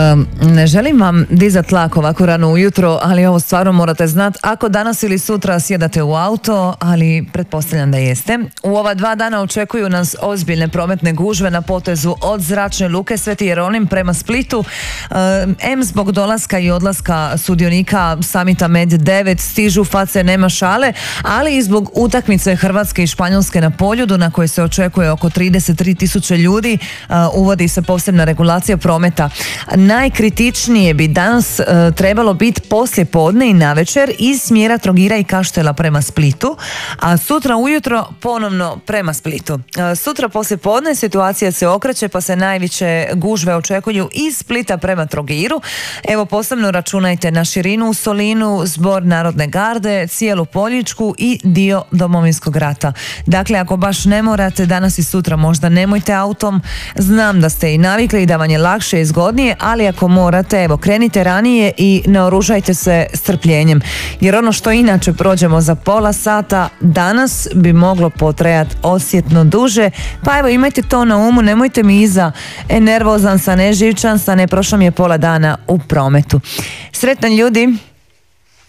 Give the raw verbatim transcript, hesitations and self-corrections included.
Ne želim vam dizat tlak ovako rano ujutro, ali ovo stvarno morate znati. Ako danas ili sutra sjedate u auto, ali pretpostavljam da jeste, u ova dva dana očekuju nas ozbiljne prometne gužve na potezu od Zračne luke Sveti Jeronim prema Splitu. Em zbog dolaska i odlaska sudionika samita Med devet stižu face, nema šale, ali i zbog utakmice Hrvatske i Španjolske na Poljudu, na kojoj se očekuje oko trideset tri tisuće ljudi, uvodi se posebna regulacija prometa. Najkritičnije bi danas uh, trebalo biti poslije podne i navečer iz smjera Trogira i Kaštela prema Splitu, a sutra ujutro ponovno prema Splitu. Uh, sutra poslije podne situacija se okreće, pa se najveće gužve očekuju iz Splita prema Trogiru. Evo, posebno računajte na širinu u Solinu, Zbor Narodne garde, cijelu Poljičku i dio Domovinskog rata. Dakle, ako baš ne morate, danas i sutra možda nemojte autom. Znam da ste i navikli i da vam je lakše i zgodnije, ali ako morate, evo, krenite ranije i naoružajte se strpljenjem, jer ono što inače prođemo za pola sata, danas bi moglo potrajati osjetno duže, pa evo, imajte to na umu, nemojte mi iza e, nervozan sa, neživčan sa, ne prošlo mi je pola dana u prometu. Sretan ljudi!